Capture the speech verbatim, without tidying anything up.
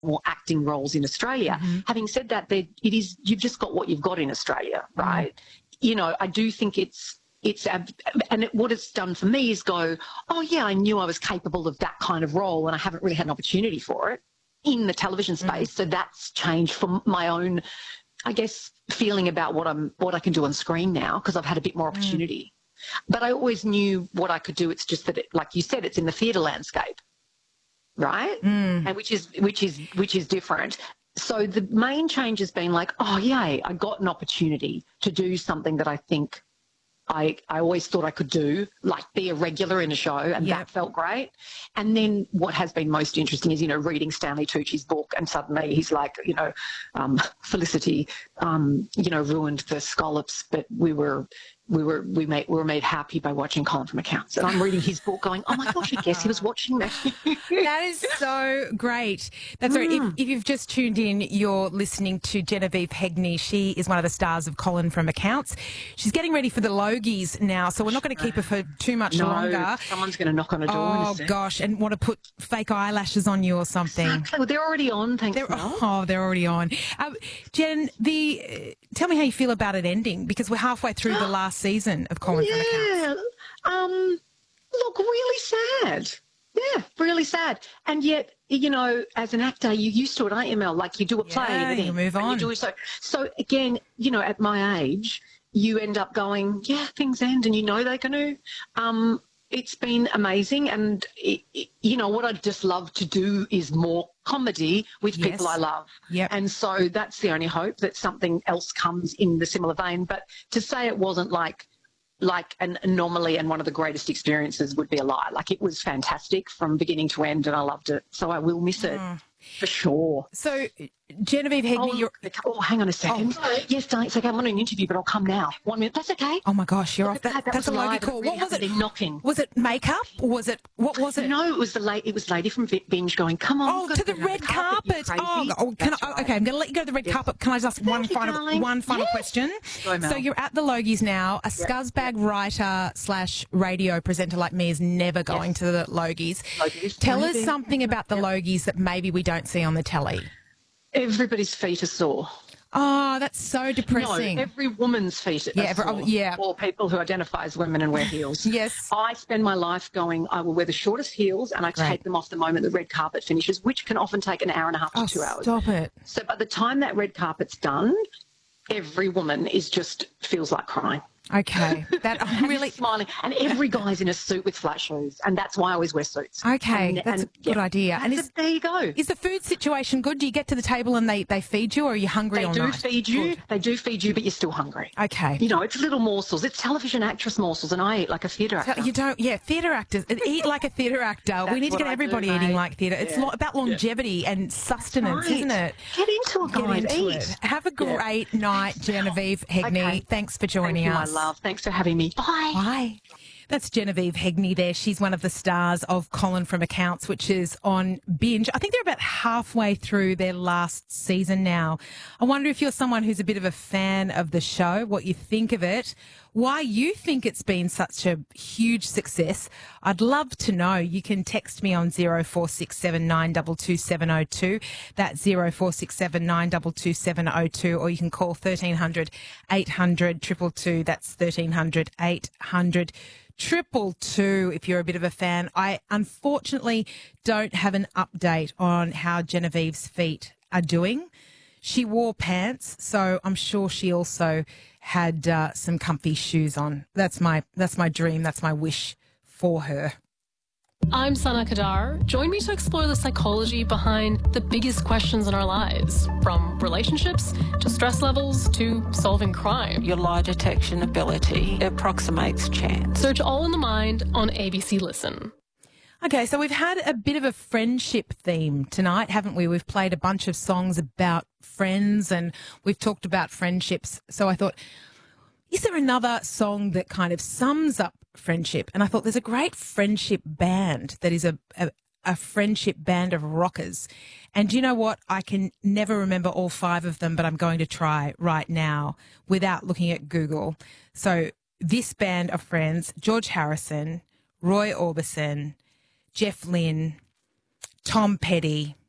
more acting roles in Australia. Mm-hmm. Having said that, there, it is, you've just got what you've got in Australia, right? Mm-hmm. You know, I do think it's, it's, and it, what it's done for me is go, oh yeah, I knew I was capable of that kind of role and I haven't really had an opportunity for it in the television space. Mm-hmm. So that's changed from my own, I guess, feeling about what I'm, what I can do on screen now because I've had a bit more opportunity. Mm. But I always knew what I could do. It's just that, it, like you said, it's in the theatre landscape, right? Mm. And which is which is which is different. So the main change has been like, oh yay, I got an opportunity to do something that I think I, I always thought I could do, like be a regular in a show, and yep. that felt great. And then what has been most interesting is, you know, reading Stanley Tucci's book, and suddenly he's like, you know, um, Felicity, um, you know, ruined the scallops, but we were we were we made we were made happy by watching Colin from Accounts. And I'm reading his book, going, oh my gosh, I guess he was watching that. That is so great. That's mm. right. If, if you've just tuned in, you're listening to Genevieve Hegney. She is one of the stars of Colin from Accounts. She's getting ready for the Logies now, so we're not going to keep her for too much no, longer. Someone's going to knock on a door. Oh, in a gosh, and want to put fake eyelashes on you or something. Exactly. Well, they're already on, thanks, they're, Mel. Oh, they're already on. Um, Jen, the, uh, tell me how you feel about it ending, because we're halfway through the last season of Colin yeah. from Accounts. Um, look, really sad. Yeah, really sad. And yet, you know, as an actor, you're used to it, aren't you, Mel? Like you do a play yeah, and then you move on. You do it so, so again, you know, at my age, you end up going, yeah, things end, and you know they're going to. Um, it's been amazing, and it, it, you know what I'd just love to do is more comedy with yes. people I love. Yep. And so that's the only hope, that something else comes in the similar vein. But to say it wasn't like like an anomaly and one of the greatest experiences would be a lie. Like, it was fantastic from beginning to end, and I loved it. So I will miss it mm. for sure. So Genevieve Hegney, oh, you're... Oh, hang on a second. Oh, yes, darling, it's okay. I'm on an interview, but I'll come now. One minute. That's okay. Oh, my gosh, you're Look off. That, that. That that's a Logie call. Really what was it? Knocking. Was it makeup? Or was it, what was it? No, it was the lady, it was lady from Binge going, come on. Oh, to the red carpet. carpet. Oh, oh can I, right. Okay, I'm going to let you go to the red yes. carpet. Can I just ask Thank one you, final darling. one final yes. question? Go, so you're at the Logies now. A yep. scuzzbag yep. writer slash radio presenter like me is never going yes. to the Logies. Logies. Tell Maybe. us something about the yep. Logies that maybe we don't see on the telly. Everybody's feet are sore. Oh, that's so depressing. No, every woman's feet are yeah, every, sore. Yeah. Or people who identify as women and wear heels. Yes. I spend my life going, I will wear the shortest heels, and I Great. take them off the moment the red carpet finishes, which can often take an hour and a half to oh, two hours. Stop it. So by the time that red carpet's done, every woman is just feels like crying. Okay, that I'm really smiling, and every guy's in a suit with flat shoes, and that's why I always wear suits. Okay, and, that's and, a good yeah, idea. And is, a, there you go. Is the food situation good? Do you get to the table and they, they feed you, or are you hungry they all do night? feed you. Good. They do feed you, but you're still hungry. Okay, you know, it's little morsels. It's television actress morsels, and I eat like a theatre actor. You don't, yeah, theatre actors eat like a theatre actor. We need to get everybody do, eating mate. like theatre. It's yeah. about longevity yeah. and sustenance, right. isn't it? Get into it, guys. Get into eat. it. Have a great yeah. night, Genevieve Hegney. Okay. Thanks for joining Thank us. you, my love. Thanks for having me. Bye. Bye. That's Genevieve Hegney there. She's one of the stars of Colin from Accounts, which is on Binge. I think they're about halfway through their last season now. I wonder if you're someone who's a bit of a fan of the show, what you think of it, why you think it's been such a huge success. I'd love to know. You can text me on zero four six seven nine two two seven zero two. That's zero four six seven nine two two seven zero two, or you can call thirteen hundred eight hundred two two two. That's thirteen hundred eight hundred Triple two if you're a bit of a fan. I unfortunately don't have an update on how Genevieve's feet are doing. She wore pants, so I'm sure she also had uh, some comfy shoes on. That's my that's my dream. That's my wish for her. I'm Sana Kadar. Join me to explore the psychology behind the biggest questions in our lives, from relationships to stress levels to solving crime. Your lie detection ability approximates chance. Search All in the Mind on A B C Listen. Okay, so we've had a bit of a friendship theme tonight, haven't we? We've played a bunch of songs about friends and we've talked about friendships. So I thought, is there another song that kind of sums up friendship? And I thought there's a great friendship band that is a, a, a friendship band of rockers. And do you know what? I can never remember all five of them, but I'm going to try right now without looking at Google. So this band of friends, George Harrison, Roy Orbison, Jeff Lynne, Tom Petty,